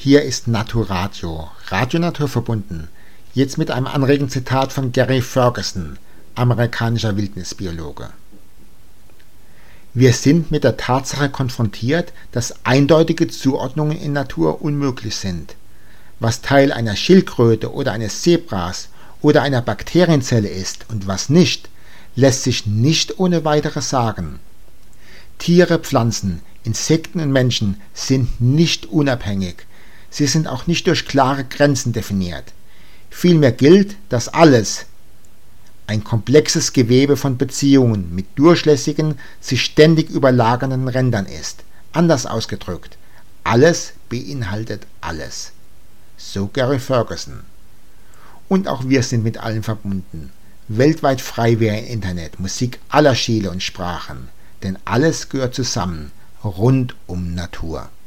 Hier ist Naturadio, Radio Natur verbunden. Jetzt mit einem anregenden Zitat von Gary Ferguson, amerikanischer Wildnisbiologe. Wir sind mit der Tatsache konfrontiert, dass eindeutige Zuordnungen in Natur unmöglich sind. Was Teil einer Schildkröte oder eines Zebras oder einer Bakterienzelle ist und was nicht, lässt sich nicht ohne weiteres sagen. Tiere, Pflanzen, Insekten und Menschen sind nicht unabhängig. Sie sind auch nicht durch klare Grenzen definiert. Vielmehr gilt, dass alles ein komplexes Gewebe von Beziehungen mit durchlässigen, sich ständig überlagernden Rändern ist. Anders ausgedrückt, alles beinhaltet alles. So Gary Ferguson. Und auch wir sind mit allem verbunden. Weltweit frei wie ein Internet, Musik aller Stile und Sprachen. Denn alles gehört zusammen, rund um Natur.